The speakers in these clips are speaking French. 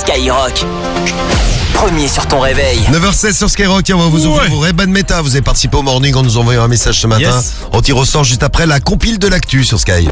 Skyrock. Premier sur ton réveil. 9h16 sur Skyrock, on va vous ouvrir vos Ray-Ban Meta. Vous avez participé au morning en nous envoyant un message ce matin. Yes. On tire au sort juste après la compile de l'actu sur Sky.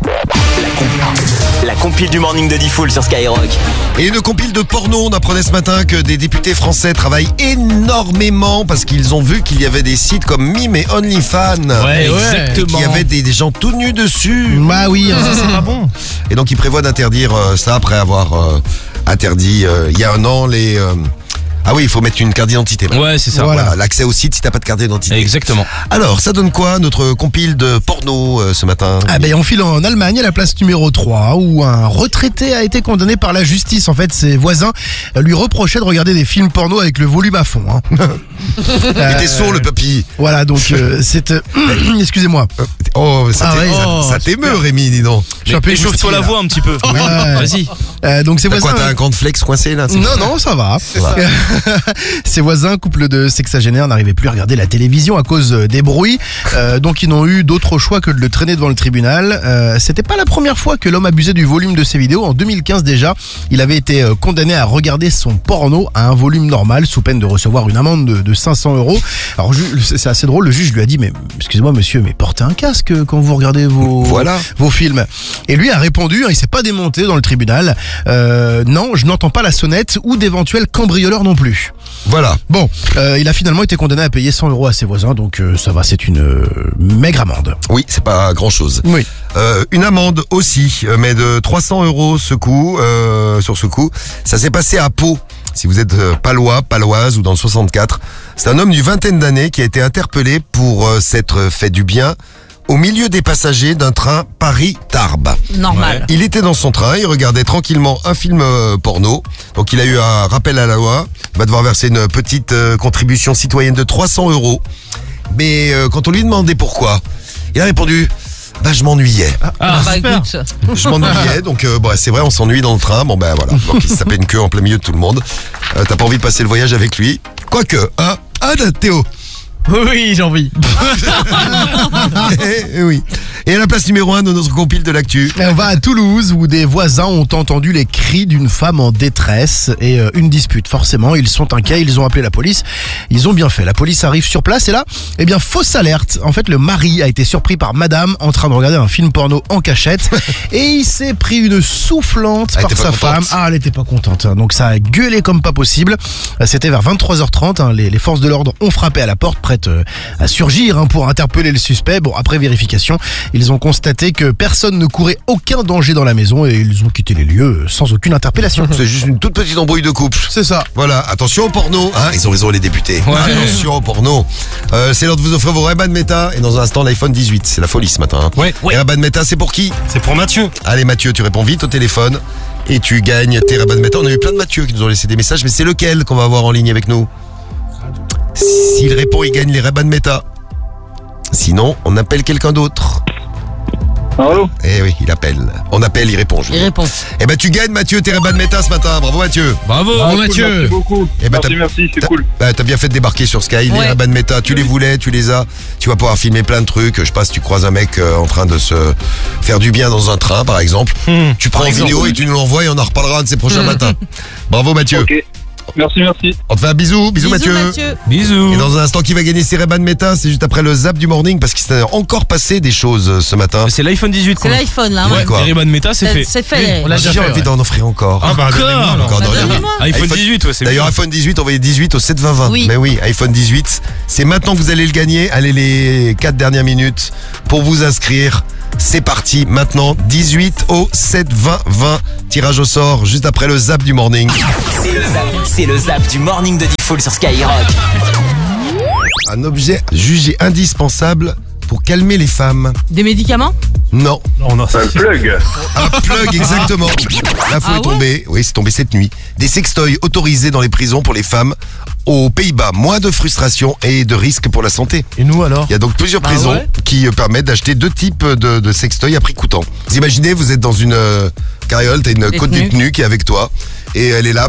La compile du morning de Diffoul sur Skyrock. Et une compile de porno. On apprenait ce matin que des députés français travaillent énormément parce qu'ils ont vu qu'il y avait des sites comme Mime et OnlyFans. Ouais, Et exactement. qu'il y avait des gens tout nus dessus. Bah oui, ça c'est pas bon. Et donc ils prévoient d'interdire ça après avoir interdit il y a un an les... Ah oui, il faut mettre une carte d'identité. Ouais, c'est ça. Voilà, l'accès au site si t'as pas de carte d'identité. Exactement. Alors, ça donne quoi notre compile de porno ce matin? Ah ben on file en Allemagne à la place numéro 3 où un retraité a été condamné par la justice. En fait, ses voisins lui reprochaient de regarder des films porno avec le volume à fond. Il était sourd le papy. Voilà, donc c'est... excusez-moi. Oh, ça Ah ouais, ça t'émeut Rémi, dis donc. Je suis un peu Échauffe-toi la émoustillé, voix un petit peu. Ouais. Vas-y. Donc ses T'as voisins... quoi, t'as un cornflakes coincé là? Non, ça va. Ses voisins, couple de sexagénaires, n'arrivaient plus à regarder la télévision à cause des bruits. Donc ils n'ont eu d'autre choix que de le traîner devant le tribunal. C'était pas la première fois que l'homme abusait du volume de ses vidéos. En 2015 déjà, il avait été condamné à regarder son porno à un volume normal sous peine de recevoir une amende de 500 €. Alors c'est assez drôle, le juge lui a dit mais excusez-moi monsieur, mais portez un casque quand vous regardez vos films. Et lui a répondu, il s'est pas démonté dans le tribunal. Non, je n'entends pas la sonnette ou d'éventuels cambrioleurs non plus. Voilà. Bon, il a finalement été condamné à payer 100 € à ses voisins, donc ça va, c'est une maigre amende. Oui, c'est pas grand chose. Oui. Une amende aussi, mais de 300 € sur ce coup. Ça s'est passé à Pau. Si vous êtes paloise ou dans le 64, c'est un homme d'une vingtaine d'années qui a été interpellé pour s'être fait du bien au milieu des passagers d'un train Paris-Tarbes. Normal. Il était dans son train, il regardait tranquillement un film porno. Donc il a eu un rappel à la loi. Il va devoir verser une petite contribution citoyenne de 300 €. Mais quand on lui demandait pourquoi, il a répondu « Bah je m'ennuyais ». Bah écoute, Je m'ennuyais, donc c'est vrai, on s'ennuie dans le train. Bon ben voilà, donc il se tapait une queue en plein milieu de tout le monde. T'as pas envie de passer le voyage avec lui? Quoique, hein, Théo. Oui, j'ai envie. Oui. Et à la place numéro 1 de notre compile de l'actu. Et on va à Toulouse où des voisins ont entendu les cris d'une femme en détresse et une dispute. Forcément, ils sont inquiets, ils ont appelé la police. Ils ont bien fait. La police arrive sur place et là, fausse alerte. En fait, le mari a été surpris par madame en train de regarder un film porno en cachette et il s'est pris une soufflante Elle par était sa pas contente. femme. Ah, elle était pas contente. Donc ça a gueulé comme pas possible. C'était vers 23h30. Les forces de l'ordre ont frappé à la porte, prêtes à surgir pour interpeller le suspect. Bon, après vérification, ils ont constaté que personne ne courait aucun danger dans la maison et ils ont quitté les lieux sans aucune interpellation. C'est juste une toute petite embrouille de couple. C'est ça. Voilà, attention au porno, hein, ils ont raison les députés. Ouais. Attention au porno. C'est l'heure de vous offrir vos Ray-Ban Meta et dans un instant l'iPhone 18. C'est la folie ce matin. Hein. Ouais. Les Ray-Ban Meta, c'est pour qui? C'est pour Mathieu. Allez Mathieu, tu réponds vite au téléphone et tu gagnes tes Ray-Ban Meta. On a eu plein de Mathieu qui nous ont laissé des messages, mais c'est lequel qu'on va avoir en ligne avec nous? S'il répond, il gagne les Ray-Ban Meta. Sinon, on appelle quelqu'un d'autre. Allô? Eh oui, il appelle. On appelle, il répond. il répond. Eh ben tu gagnes Mathieu tes Ray-Ban Meta ce matin. Bravo Mathieu. Bravo, Cool, Mathieu. merci beaucoup. Eh ben, Merci, c'est T'as- cool. Bah, t'as bien fait de débarquer sur Sky. Les Ouais. Ray-Ban Meta, tu les voulais, tu les as. Tu vas pouvoir filmer plein de trucs. Je sais pas si tu croises un mec en train de se faire du bien dans un train, par exemple. Tu prends par en exemple. vidéo et tu nous l'envoies et on en reparlera un de ces prochains matins. Bravo Mathieu. Ok. Merci. On te fait un bisou. Bisous Mathieu. Bisous. Et dans un instant, qui va gagner ses Ray-Ban Meta? C'est juste après le zap du morning parce qu'il s'est encore passé des choses ce matin. C'est l'iPhone 18 C'est quoi. l'iPhone là. Ouais, Ouais. quoi. Les Ray-Ban Meta, c'est fait. C'est fait. On l'a déjà J'ai fait. envie d'en offrir encore. Ah bah Encore, Bah, donnez-moi. donnez-moi. iPhone 18, ouais, c'est D'ailleurs, mieux. iPhone 18, envoyez 18 au 72020. Oui. Mais oui, iPhone 18, c'est maintenant que vous allez le gagner. Allez les 4 dernières minutes pour vous inscrire. C'est parti maintenant, 18 au 72020. Tirage au sort juste après le zap du morning. C'est le zap du morning de Diffoul sur Skyrock. Un objet jugé indispensable pour calmer les femmes. Des médicaments? Non, Non, non, Un plug. un plug exactement. L'info Ah est tombée, oui c'est tombé cette nuit. Des sextoys autorisés dans les prisons pour les femmes aux Pays-Bas. Moins de frustration et de risques pour la santé. Et nous alors? Il y a donc plusieurs prisons ouais. qui permettent d'acheter deux types de sextoys à prix coûtant. Vous imaginez, vous êtes dans une carriole, t'as une côte Détenu. détenue qui est avec toi. et elle est là.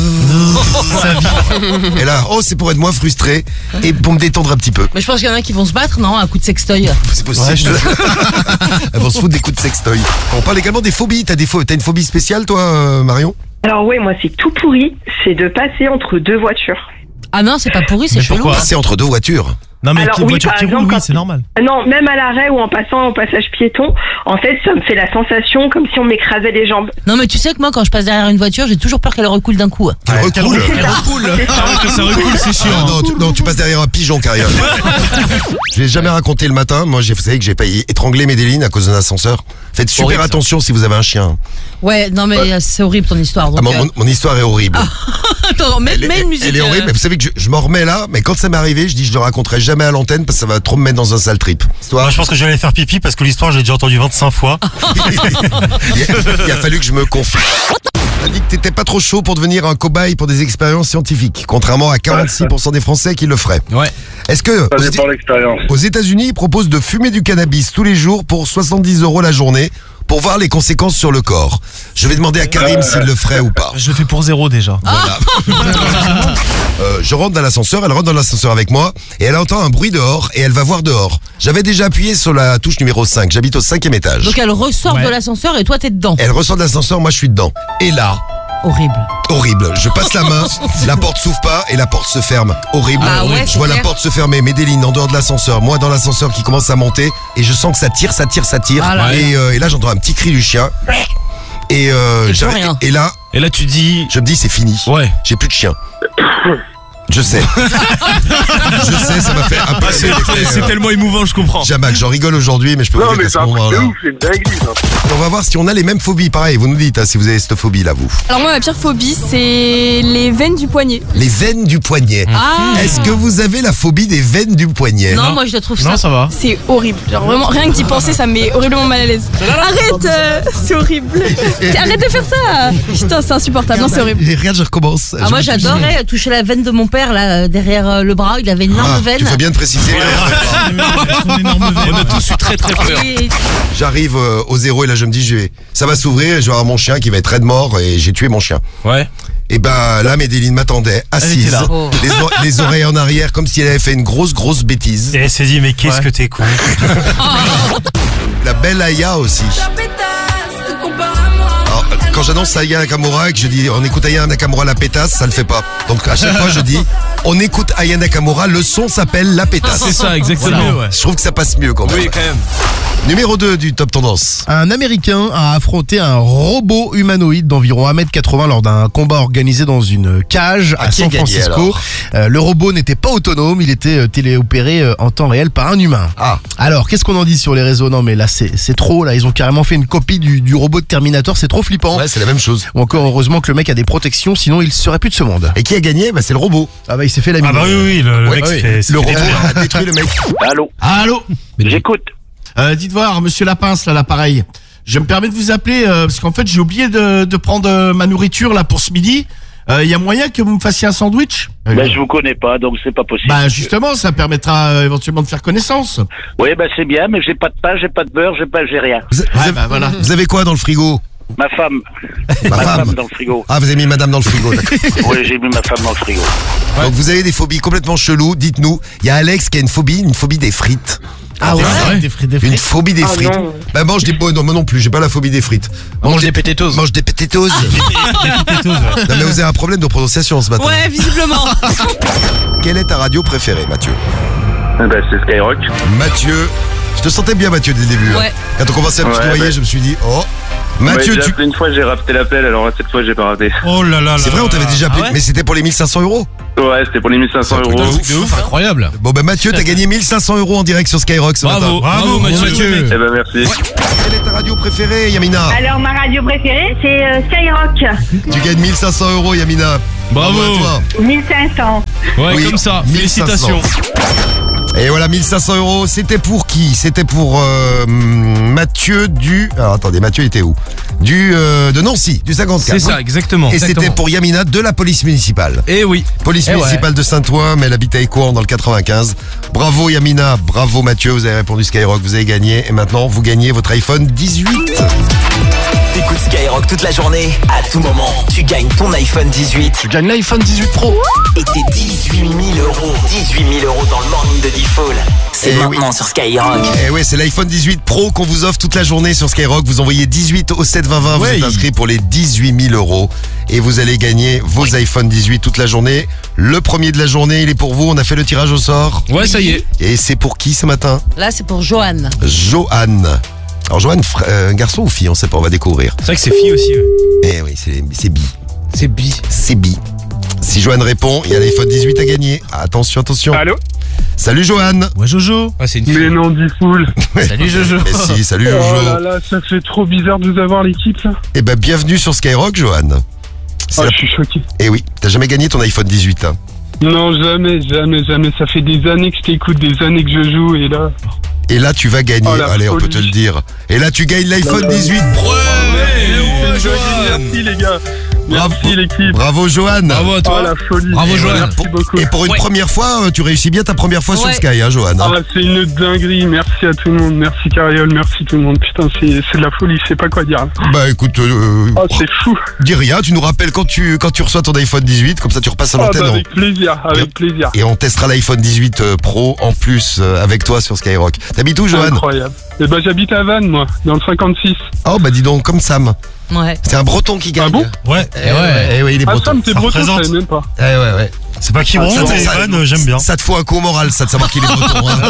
Et là, oh, c'est pour être moins frustré et pour me détendre un petit peu. Mais je pense qu'il y en a qui vont se battre, non? Un coup de sextoy. C'est possible. Elles vont se foutre des coups de sextoy. On parle également des phobies. T'as une phobie spéciale, toi, Marion? Alors oui, moi c'est tout pourri, c'est de passer entre deux voitures. Ah non, c'est pas pourri, c'est Mais chelou. pourquoi? Passer entre deux voitures. Non, mais Alors, une oui, voiture par qui roule, exemple, oui, quand- c'est normal. Non, même à l'arrêt ou en passant au passage piéton, en fait ça me fait la sensation comme si on m'écrasait les jambes. Non, mais tu sais que moi, quand je passe derrière une voiture, j'ai toujours peur qu'elle recoule d'un coup. Qu'elle recoule. Elle recoule. C'est ça. Ah, que ça recule, c'est chiant. Ah, non, tu passes derrière un pigeon, carrière. Je l'ai jamais raconté le matin. Moi, vous savez que j'ai failli étrangler Médéline à cause d'un ascenseur. Faites super Horrible, ça. attention si vous avez un chien. Ouais, non, mais c'est horrible ton histoire. Donc, Ah, mon histoire est horrible. Attends, mets une musique. Elle est horrible, mais vous savez que je m'en remets là, mais quand ça m'est arrivé, je dis je le raconterai jamais à l'antenne parce que ça va trop me mettre dans un sale trip. Moi, je pense que j'allais faire pipi parce que l'histoire, j'ai déjà entendu 25 fois. Il a fallu que je me confie. T'as dit que t'étais pas trop chaud pour devenir un cobaye pour des expériences scientifiques, contrairement à 46% des Français qui le feraient. Ouais. Est-ce que Ça dépend de l'expérience. aux États-Unis, ils proposent de fumer du cannabis tous les jours pour 70 € la journée pour voir les conséquences sur le corps? Je vais demander à Karim s'il le ferait ou pas. Je le fais pour 0 déjà. Voilà. Je rentre dans l'ascenseur, elle rentre dans l'ascenseur avec moi et elle entend un bruit dehors et elle va voir dehors. J'avais déjà appuyé sur la touche numéro 5, j'habite au 5e étage. Donc elle ressort Ouais. de l'ascenseur et toi t'es dedans. Elle ressort de l'ascenseur, moi je suis dedans. Et là, Horrible. horrible, je passe la main, la porte s'ouvre pas et la porte se ferme. Horrible. Ah ouais, je c'est vois la clair. porte se fermer, Médéline en dehors de l'ascenseur, moi dans l'ascenseur qui commence à monter et je sens que ça tire. Ah là. Et là j'entends un petit cri du chien. Et, Et plus j'arrive- rien. et là, Et là, tu dis. je me dis c'est fini. Ouais. J'ai plus de chien. Je sais. Je sais, ça m'a fait un peu C'est tellement émouvant, je comprends. Jamal, j'en rigole aujourd'hui, mais je peux vous Non, dire mais qu'à c'est ce un truc moment-là. de ouf, c'est une dinguerie, ça. On va voir si on a les mêmes phobies. Pareil, vous nous dites si vous avez cette phobie là, vous. Alors moi ma pire phobie c'est les veines du poignet. Les veines du poignet. Ah. Est-ce que vous avez la phobie des veines du poignet? Non, moi je trouve ça. Non, ça va. C'est horrible. Genre vraiment rien que d'y penser ça me met horriblement mal à l'aise. Arrête, c'est horrible. Arrête de faire ça. Putain c'est insupportable. Non c'est horrible. Et regarde, je recommence. Ah, moi j'adorais toucher la veine de mon père là derrière le bras, il avait une énorme veine. Tu fais bien de préciser. On a tous eu très très peur. Et- J'arrive au 0 et là je me dis ça va s'ouvrir et je vais avoir mon chien qui va être raide mort et j'ai tué mon chien. Ouais. Et ben là Médéline m'attendait assise, était là. Oh. les oreilles en arrière comme si elle avait fait une grosse bêtise. Et elle s'est dit, mais qu'est-ce que t'es con. La belle Aya aussi. Alors, quand j'annonce Aya Nakamura et que je dis on écoute Aya Nakamura la pétasse, ça le fait pas. Donc à chaque fois je dis on écoute Aya Nakamura, le son s'appelle la pétasse. C'est ça, exactement. Voilà. Je trouve que ça passe mieux quand même. Oui, quand même. Numéro 2 du top tendance. Un Américain a affronté un robot humanoïde d'environ 1m80 lors d'un combat organisé dans une cage à qui a San gagné, Francisco. Le robot n'était pas autonome, il était téléopéré en temps réel par un humain. Ah. Alors, qu'est-ce qu'on en dit sur les réseaux? Non mais là c'est trop, là ils ont carrément fait une copie du robot de Terminator, c'est trop flippant. Ouais, c'est la même chose. Ou encore heureusement que le mec a des protections, sinon il serait plus de ce monde. Et qui a gagné? Bah, c'est le robot. Ah bah il s'est fait la Ah mine. bah oui, le Ouais, mec oui. s'est Le fait robot détruire. a détruit le mec. Allô, Allô, j'écoute. dites voir, monsieur Lapince, là, l'appareil. Je me permets de vous appeler parce qu'en fait, j'ai oublié de prendre ma nourriture là pour ce midi. Il y a moyen que vous me fassiez un sandwich? Ben, je vous connais pas, donc c'est pas possible. Bah justement, ça permettra éventuellement de faire connaissance. Oui, ben c'est bien, mais j'ai pas de pain, j'ai pas de beurre, j'ai rien. Voilà. Vous avez quoi dans le frigo? Ma femme. Ma femme. dans le frigo. Ah, vous avez mis madame dans le frigo, d'accord. Oui, j'ai mis ma femme dans le frigo. Donc vous avez des phobies complètement cheloues, dites-nous. Il y a Alex qui a une phobie des frites. Ah ouais, Des frites. Une phobie des Oh frites. non. Bah mange des... non, moi non plus, j'ai pas la phobie des frites. Mange des pététoses. Mange des pététoses. Non mais vous avez un problème de prononciation ce matin. Ouais, visiblement. Quelle est ta radio préférée, Mathieu? Ben, c'est Skyrock. Mathieu, je te sentais bien Mathieu dès le début. Ouais. Hein. Quand on commençait à me Ouais, tutoyer, bah. je me suis dit, oh, Mathieu, j'ai tu... appelé une fois, j'ai raté l'appel, alors cette fois, j'ai pas raté. Oh là là là. C'est vrai, on t'avait déjà appelé, Ah ouais mais c'était pour les 1500 €. Ouais, c'était pour les 1500 C'est un truc euros. de ouf. Incroyable. Bon bah Mathieu, t'as gagné 1500 € en direct sur Skyrock ce Bravo. matin. Bravo, Mathieu. Eh ben, merci. Quelle est ta radio préférée, Yamina? Alors ma radio préférée c'est Skyrock, Tu gagnes 1500 €, Yamina. Bravo. à toi. 1500. Ouais, Oui, comme ça. 1500. Félicitations. Et voilà, 1500 €. C'était pour qui? C'était pour Mathieu du... Alors attendez, Mathieu était où? De Nancy, du 54. C'est ça, exactement. Et c'était pour Yamina de la police municipale. Eh oui. Police Eh municipale de Saint-Ouen, mais elle habite à Écouen dans le 95. Bravo Yamina, bravo Mathieu, vous avez répondu Skyrock, vous avez gagné. Et maintenant, vous gagnez votre iPhone 18. Écoutez écoutes Skyrock toute la journée, à tout moment, tu gagnes ton iPhone 18 Tu gagnes l'iPhone 18 Pro. et tes 18 000 euros. 18 000 euros dans le morning de Diffoul. C'est Eh maintenant sur Skyrock. Eh oui, c'est l'iPhone 18 Pro qu'on vous offre toute la journée sur Skyrock. Vous envoyez 18 au 72020, vous êtes inscrit pour les 18 000 euros. Et vous allez gagner vos iPhone 18 toute la journée. Le premier de la journée, il est pour vous. On a fait le tirage au sort. Ouais, ça y est. Et c'est pour qui ce matin? Là, c'est pour Johan. Johan. Alors Johan, garçon ou fille, on sait pas, on va découvrir. C'est vrai que c'est fille aussi. Eh oui, c'est bi. C'est bi. C'est bi. Si Johan répond, il y a l'iPhone 18 à gagner. Attention, attention. Allô? Salut Johan. Ouais, Jojo. Ah, c'est une Mais fille. non, Diffoul. Salut Jojo. Mais si, salut Oh Jojo. là là, ça fait trop bizarre de vous avoir l'équipe là. Eh ben, bienvenue sur Skyrock, Johan. Ah, je suis choqué. Eh oui, t'as jamais gagné ton iPhone 18, hein. Non, jamais. Ça fait des années que je t'écoute, des années que je joue et là. Et là, tu vas gagner. Oh, la Allez, on peut folie. te le dire. Et là, tu gagnes l'iPhone 18 Pro. Merci les gars. Bravo. Merci l'équipe. Bravo, Johan. Bravo à Oh toi. la folie. Bravo, Et Johan. voilà, Merci beaucoup. Et pour une première fois, tu réussis bien ta première fois sur Ouais. Sky, hein, Johan. Ah, c'est une dinguerie. Merci à tout le monde. Merci Cariole. Merci tout le monde. Putain, c'est de la folie. Je sais pas quoi dire. Bah écoute, Oh, c'est fou. dis rien, tu nous rappelles quand tu reçois ton iPhone 18, comme ça tu repasses à Ah, l'antenne. bah, avec plaisir. Avec plaisir. Et on testera l'iPhone 18 Pro en plus avec toi sur Skyrock. T'habites où, Johan? Incroyable. Et ben j'habite à Vannes, moi, dans le 56. Oh bah dis donc, comme Sam. Ouais. C'est un breton qui gagne. Ah bon? Ouais. Eh ouais, il est Ah, breton. Sam, t'es Ça breton, je représente. savais même pas. Eh ouais. C'est pas qui ça, bronze, mais ça- Evan, j'aime bien. Ça te faut un coup au moral, ça, de savoir qu'il est breton. Hein.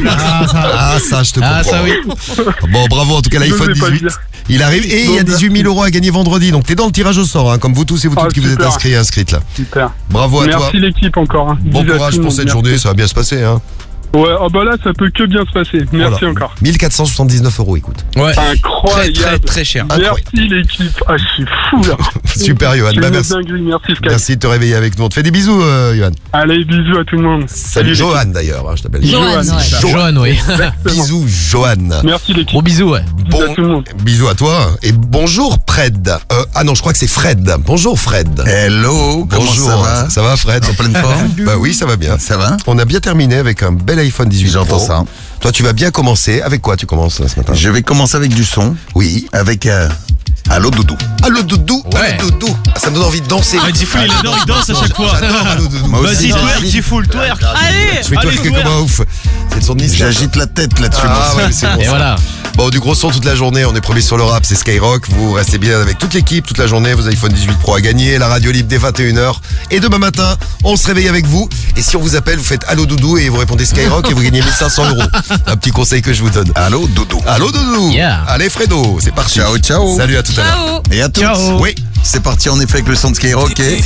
Ah, ça, je te comprends. Ah, ça oui. Bon, bravo, en tout cas, l'iPhone J'osais pas le 18. dire. Il arrive et il y a 18 000 euros à gagner vendredi. Donc, t'es dans le tirage au sort, hein, comme vous tous et vous toutes Ah, qui vous êtes super. inscrits et inscrites là. Super. Bravo à toi. Merci l'équipe encore. Hein. Bon Bisous à courage tout le pour monde. cette Merci. journée, ça va bien se passer. Hein. Ouais, oh bah là, ça peut que bien se passer. Merci Voilà. encore. 1479 euros, écoute. Ouais. Très, Incroyable. très cher. Merci l'équipe. Ah, je suis fou là. Super, Johan. C'est Bah, une merci. dinguerie. Merci Sky. Merci de te réveiller avec nous. On te fait des bisous, Johan. Allez, bisous à tout le monde. Salut, l'équipe. Johan d'ailleurs, hein, je t'appelle. Johan, ouais. Johan, oui. Exactement. Bisous, Johan. Merci l'équipe. Gros bisous, ouais. Bisous à tout le monde. Bisous à toi et bonjour Fred. Ah non, je crois que c'est Fred. Bonjour Fred. Hello, comment Bonjour. ça va? Ça va Fred? En pleine forme? Bah oui, ça va bien. Ça va? On a bien terminé avec un bel iPhone 18 J'entends Pro. ça. Toi, tu vas bien commencer. Avec quoi tu commences ce matin? Je vais commencer avec du son, Oui. avec Allô Doudou. Allô Doudou. Ouais. Allô Doudou. Ah, ça me donne envie de danser. Ah, Diffoul, il adore, il danse à chaque fois. J'adore Allô Doudou. Moi Vas-y, aussi, twerk, Diffoul, twerk. Allez. Je vais Allez, twerker twerk. comme un ouf. C'est le son de Nice. J'agite la tête là-dessus. Ah moi. ouais, mais c'est bon. Et ça. voilà. Bon, du gros son toute la journée, on est premier sur le rap, c'est Skyrock. Vous restez bien avec toute l'équipe toute la journée, vos iPhone 18 Pro à gagner, la radio libre dès 21h. Et demain matin, on se réveille avec vous. Et si on vous appelle, vous faites Allô Doudou et vous répondez Skyrock et vous gagnez 1500 euros. Un petit conseil que je vous donne. Allô Doudou. Allô Doudou. Yeah. Allez Fredo, c'est parti. Ciao, ciao. Salut, à tout à l'heure. Ciao. Et à tous. Ciao. Oui. C'est parti en effet avec le son de Skyrock et...